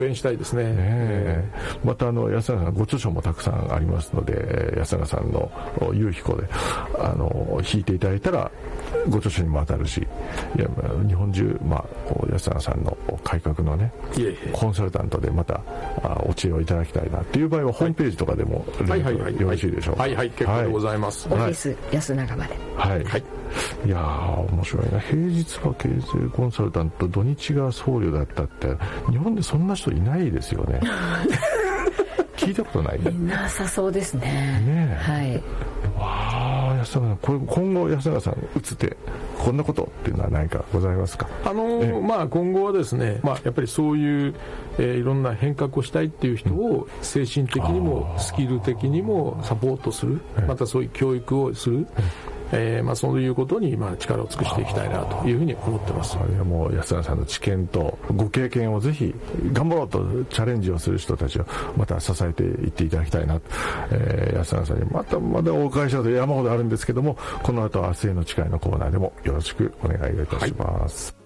応援したいですね。 また安永さんご著書もたくさんありますので、安永さんの有彦で引いていただいたらご著書にも当たるし、いや日本中、安永さんの改革のねコンサルタントでまたお知恵をいただきたいなっていう場合はホームページとかでもよろしいでしょうか。 はいはい、結構でございます。 オフィス安永まで。 はい、いやー面白いな。平日は経営コンサルタント、土日が僧侶だったって日本でそんな人いないですよね。聞いたことない。 なさそうですね。はい。 わあ、安永さん、今後安永さん移ってこんなことっていうのは何かございますか？ 今後はですね、やっぱりそういういろんな変革をしたいっていう人を精神的にもスキル的にもサポートする、またそういう教育をする、そういうことに力を尽くしていきたいなというふうに思ってます。 もう安永さんの知見とご経験をぜひ頑張ろうとチャレンジをする人たちをまた支えていっていただきたいなと、安永さんにまだお伺いしたいと山ほどあるんですけども、この後は明日への誓いのコーナーでもよろしくお願いいたします。